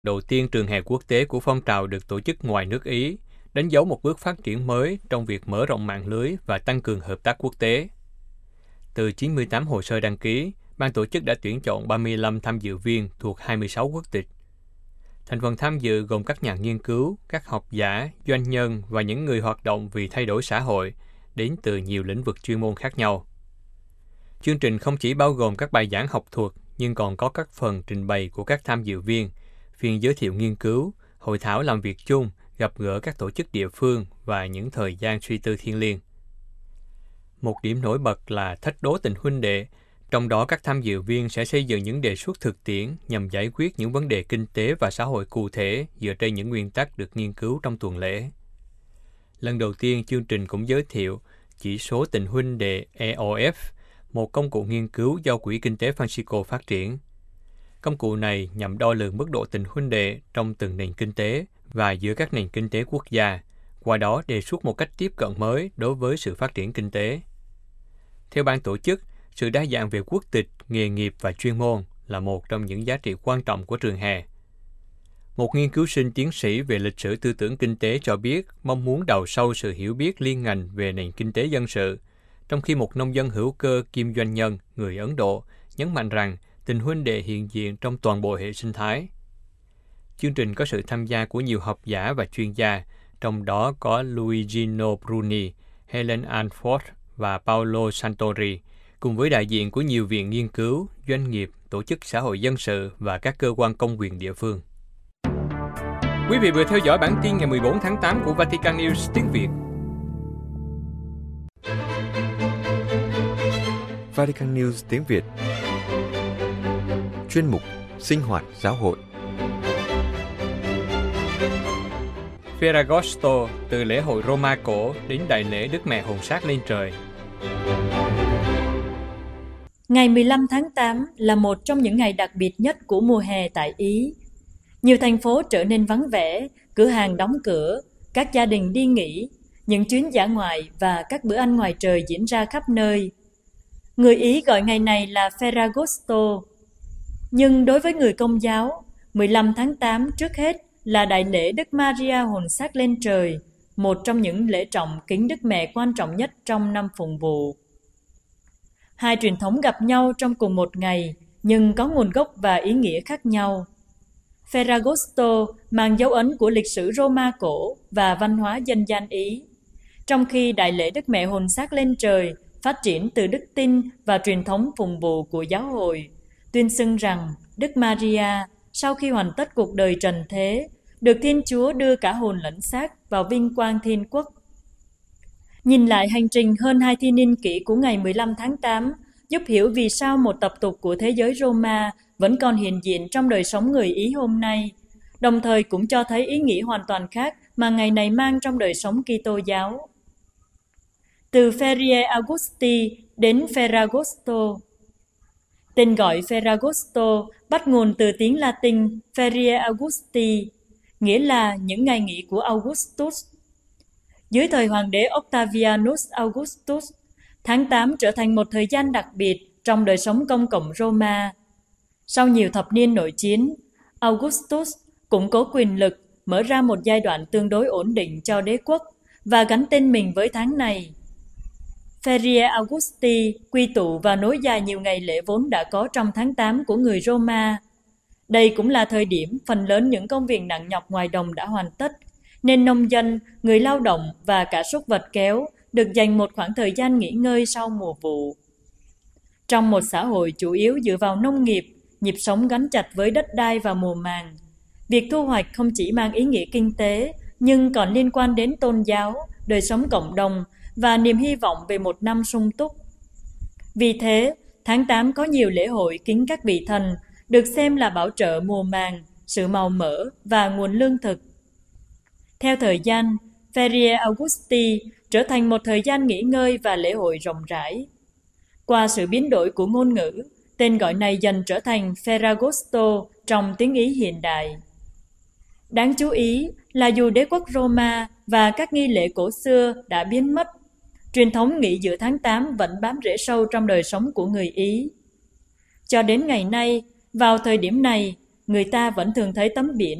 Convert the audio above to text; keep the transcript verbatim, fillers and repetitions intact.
Đầu tiên, trường hè quốc tế của phong trào được tổ chức ngoài nước Ý, đánh dấu một bước phát triển mới trong việc mở rộng mạng lưới và tăng cường hợp tác quốc tế. Từ chín mươi tám hồ sơ đăng ký, ban tổ chức đã tuyển chọn ba mươi lăm tham dự viên thuộc hai mươi sáu quốc tịch. Thành phần tham dự gồm các nhà nghiên cứu, các học giả, doanh nhân và những người hoạt động vì thay đổi xã hội, đến từ nhiều lĩnh vực chuyên môn khác nhau. Chương trình không chỉ bao gồm các bài giảng học thuật, nhưng còn có các phần trình bày của các tham dự viên, phiên giới thiệu nghiên cứu, hội thảo làm việc chung, gặp gỡ các tổ chức địa phương và những thời gian suy tư thiêng liêng. Một điểm nổi bật là thách đố tình huynh đệ, trong đó các tham dự viên sẽ xây dựng những đề xuất thực tiễn nhằm giải quyết những vấn đề kinh tế và xã hội cụ thể dựa trên những nguyên tắc được nghiên cứu trong tuần lễ. Lần đầu tiên, chương trình cũng giới thiệu chỉ số tình huynh đệ E O F, một công cụ nghiên cứu do Quỹ Kinh tế Francisco phát triển. Công cụ này nhằm đo lường mức độ tình huynh đệ trong từng nền kinh tế và giữa các nền kinh tế quốc gia, qua đó đề xuất một cách tiếp cận mới đối với sự phát triển kinh tế. Theo ban tổ chức, sự đa dạng về quốc tịch, nghề nghiệp và chuyên môn là một trong những giá trị quan trọng của trường hè. Một nghiên cứu sinh tiến sĩ về lịch sử tư tưởng kinh tế cho biết mong muốn đào sâu sự hiểu biết liên ngành về nền kinh tế dân sự, trong khi một nông dân hữu cơ kiêm doanh nhân người Ấn Độ nhấn mạnh rằng tình huynh đệ hiện diện trong toàn bộ hệ sinh thái. Chương trình có sự tham gia của nhiều học giả và chuyên gia, trong đó có Luigino Bruni, Helen Anford và Paolo Santori, cùng với đại diện của nhiều viện nghiên cứu, doanh nghiệp, tổ chức xã hội dân sự và các cơ quan công quyền địa phương. Quý vị vừa theo dõi bản tin ngày mười bốn tháng tám của Vatican News tiếng Việt. Vatican News tiếng Việt. Chuyên mục Sinh hoạt giáo hội. Ferragosto, từ lễ hội Roma cổ đến đại lễ Đức Mẹ Hồn Xác lên trời. Ngày mười lăm tháng tám là một trong những ngày đặc biệt nhất của mùa hè tại Ý. Nhiều thành phố trở nên vắng vẻ, cửa hàng đóng cửa, các gia đình đi nghỉ, những chuyến dã ngoại và các bữa ăn ngoài trời diễn ra khắp nơi. Người Ý gọi ngày này là Ferragosto. Nhưng đối với người Công giáo, mười lăm tháng tám trước hết là đại lễ Đức Maria Hồn Xác lên trời, một trong những lễ trọng kính Đức Mẹ quan trọng nhất trong năm phụng vụ. Hai truyền thống gặp nhau trong cùng một ngày, nhưng có nguồn gốc và ý nghĩa khác nhau. Ferragosto mang dấu ấn của lịch sử Roma cổ và văn hóa dân gian Ý, trong khi đại lễ Đức Mẹ Hồn Xác lên trời phát triển từ đức tin và truyền thống phụng vụ của giáo hội, tuyên xưng rằng Đức Maria, sau khi hoàn tất cuộc đời trần thế, được Thiên Chúa đưa cả hồn lẫn xác vào vinh quang thiên quốc. Nhìn lại hành trình hơn hai thiên niên kỷ của ngày mười lăm tháng tám, giúp hiểu vì sao một tập tục của thế giới Roma vẫn còn hiện diện trong đời sống người Ý hôm nay, đồng thời cũng cho thấy ý nghĩa hoàn toàn khác mà ngày này mang trong đời sống Kitô giáo. Từ Ferie Augusti đến Ferragosto. Tên gọi Ferragosto bắt nguồn từ tiếng Latin Ferie Augusti, nghĩa là những ngày nghỉ của Augustus. Dưới thời hoàng đế Octavianus Augustus, tháng tám trở thành một thời gian đặc biệt trong đời sống công cộng Roma. Sau nhiều thập niên nội chiến, Augustus củng cố quyền lực, mở ra một giai đoạn tương đối ổn định cho đế quốc và gắn tên mình với tháng này. Ferie Augusti quy tụ và nối dài nhiều ngày lễ vốn đã có trong tháng tám của người Roma. Đây cũng là thời điểm phần lớn những công việc nặng nhọc ngoài đồng đã hoàn tất, nên nông dân, người lao động và cả súc vật kéo được dành một khoảng thời gian nghỉ ngơi sau mùa vụ. Trong một xã hội chủ yếu dựa vào nông nghiệp, nhịp sống gắn chặt với đất đai và mùa màng, việc thu hoạch không chỉ mang ý nghĩa kinh tế, nhưng còn liên quan đến tôn giáo, đời sống cộng đồng và niềm hy vọng về một năm sung túc. Vì thế, tháng tám có nhiều lễ hội kính các vị thần, được xem là bảo trợ mùa màng, sự màu mỡ và nguồn lương thực. Theo thời gian, Ferie Augusti trở thành một thời gian nghỉ ngơi và lễ hội rộng rãi. Qua sự biến đổi của ngôn ngữ, tên gọi này dần trở thành Ferragosto trong tiếng Ý hiện đại. Đáng chú ý là dù đế quốc Roma và các nghi lễ cổ xưa đã biến mất, truyền thống nghỉ giữa tháng tám vẫn bám rễ sâu trong đời sống của người Ý. Cho đến ngày nay, vào thời điểm này, người ta vẫn thường thấy tấm biển